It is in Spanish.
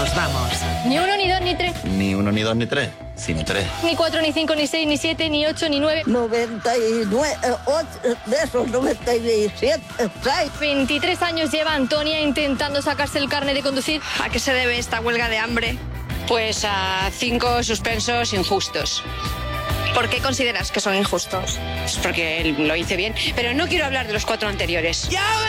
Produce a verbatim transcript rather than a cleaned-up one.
nos vamos. Ni uno, ni dos, ni tres. Ni uno, ni dos, ni tres, sino tres. Ni cuatro, ni cinco, ni seis, ni siete, ni ocho, ni nueve. noventa y nueve, ocho, de esos noventa y siete, seis. veintitrés años lleva Antonia intentando sacarse el carnet de conducir. ¿A qué se debe esta huelga de hambre? Pues a cinco suspensos injustos. ¿Por qué consideras que son injustos? Pues porque lo hice bien, pero no quiero hablar de los cuatro anteriores. ¡Ya